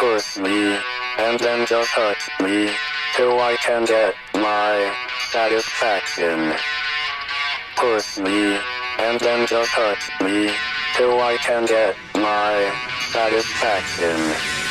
push me, and then just touch me, till I can get my satisfaction. Push me, and then just touch me, till I can get my satisfaction.